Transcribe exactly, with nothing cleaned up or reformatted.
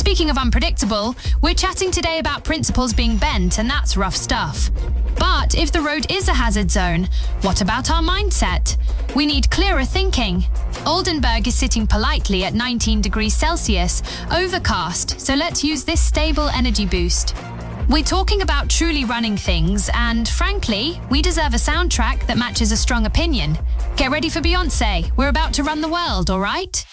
Speaking of unpredictable, we're chatting today about principles being bent, and that's rough stuff. But if the road is a hazard zone, what about our mindset? We need clearer thinking. Oldenburg is sitting politely at nineteen degrees Celsius, overcast, so let's use this stable energy boost. We're talking about truly running things, and frankly, we deserve a soundtrack that matches a strong opinion. Get ready for Beyoncé. We're about to run the world, all right?